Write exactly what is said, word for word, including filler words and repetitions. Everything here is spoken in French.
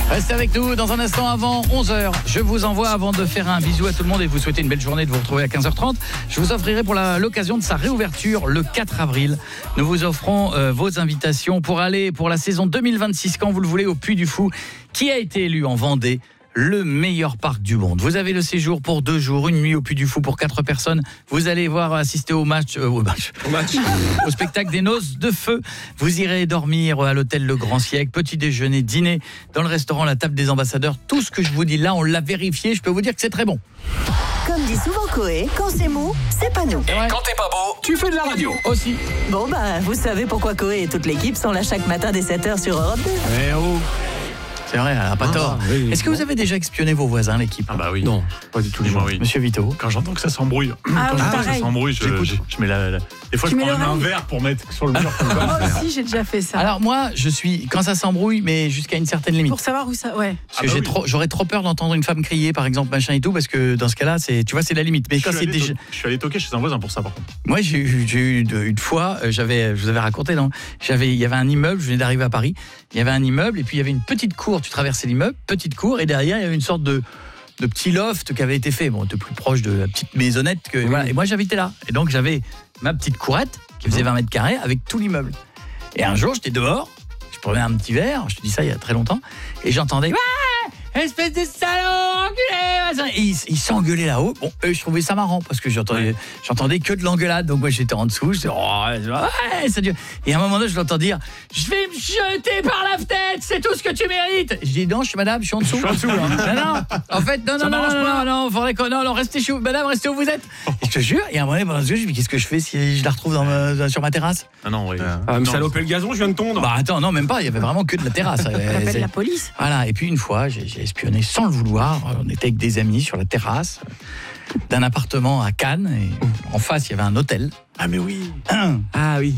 Restez avec nous dans un instant avant onze heures. Je vous envoie, avant de faire un bisou à tout le monde et de vous souhaiter une belle journée, de vous retrouver à quinze heures trente. Je vous offrirai pour la, l'occasion de sa réouverture le quatre avril. Nous vous offrons euh, vos invitations pour aller pour la saison deux mille vingt-six, quand vous le voulez, au Puy du Fou, qui a été élu en Vendée le meilleur parc du monde. Vous avez le séjour pour deux jours, une nuit au Puy du Fou pour quatre personnes. Vous allez voir assister au match, euh, au match, au, match. au spectacle des Noces de Feu. Vous irez dormir à l'hôtel Le Grand Siècle, petit déjeuner, dîner dans le restaurant La Table des Ambassadeurs. Tout ce que je vous dis là, on l'a vérifié. Je peux vous dire que c'est très bon. Comme dit souvent Coé, quand c'est mou, c'est pas nous. Et ouais. Quand t'es pas beau, tu fais de la radio aussi. Bon bah, vous savez pourquoi Coé et toute l'équipe sont là chaque matin dès sept heures sur Europe deux. Eh oh. C'est vrai, elle n'a pas ah, tort. Oui, Est-ce que vous avez déjà espionné vos voisins, l'équipe? Ah bah oui. Non, pas du tout. Moi, oui. Monsieur Vito. Quand j'entends que ça s'embrouille, ah, quand oui, j'entends que ça s'embrouille, je, je, je mets la, la... Des fois, tu je prends un verre pour mettre sur le mur. Moi aussi, j'ai déjà fait ça. Alors moi, je suis quand ça s'embrouille, mais jusqu'à une certaine limite. Pour savoir où ça, ouais. Parce que ah bah j'ai oui. trop, j'aurais trop peur d'entendre une femme crier, par exemple, machin et tout, parce que dans ce cas-là, c'est, tu vois, c'est la limite. Mais je quand c'est déjà, to... je suis allé toquer chez un voisin pour ça, par contre. Moi, j'ai eu, j'ai eu de, une fois, j'avais, je vous avais raconté, non J'avais, il y avait un immeuble, je venais d'arriver à Paris. Il y avait un immeuble et puis il y avait une petite cour. Tu traversais l'immeuble, petite cour, et derrière il y avait une sorte de de petit loft qui avait été fait. Bon, de plus proche de la petite maisonnette que oui. Voilà. Et moi, j'habitais là. Et donc j'avais ma petite courette qui faisait vingt mètres carrés avec tout l'immeuble. Et un jour, j'étais dehors, je prenais un petit verre. Je te dis ça il y a très longtemps, et j'entendais. Espèce de salaud, enculé. Et ils, ils s'engueulaient là-haut. Bon, eux, je trouvais ça marrant parce que j'entendais, ouais. j'entendais que de l'engueulade. Donc moi, j'étais en dessous. Je disais, oh, ouais, ça dure. Et à un moment donné, je l'entends dire, je vais me jeter par la fenêtre. C'est tout ce que tu mérites. Je dis, non, je suis madame, je suis en dessous. Je suis en dessous. Hein. Non, non. En fait, non, non, non, non, non, non, non, faudrait que, non, non, restez chez vous, madame, restez où vous êtes. Et je te jure. Et à un moment donné, pendant ce jeu, je me dis, qu'est-ce que je fais si je la retrouve dans ma, sur ma terrasse? Ah non, oui. Ah, mais salopé le gazon, je viens de tondre. Bah attends, non, même pas. Il y avait vraiment que de la terrasse. On appelle la police. Voilà. Et puis une fois, j'ai, j'ai espionné sans le vouloir. On était avec des amis sur la terrasse d'un appartement à Cannes et en face il y avait un hôtel. Ah mais oui. Ah oui.